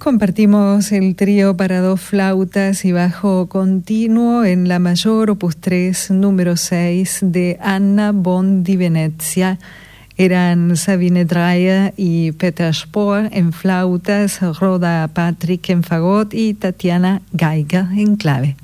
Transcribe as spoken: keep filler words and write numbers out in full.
Compartimos el trío para dos flautas y bajo continuo en la mayor opus tres, número seis, de Anna von die Venezia. Eran Sabine Dreyer y Peter Spohr en flautas, Rhoda Patrick en fagot y Tatiana Geiger en clave.